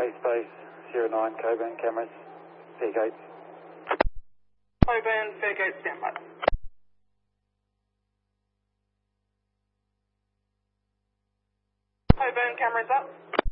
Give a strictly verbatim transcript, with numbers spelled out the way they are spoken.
Base Base zero nine, Coburn cameras, Fairgate. Coburn, Fairgate, standby. Coburn, cameras up.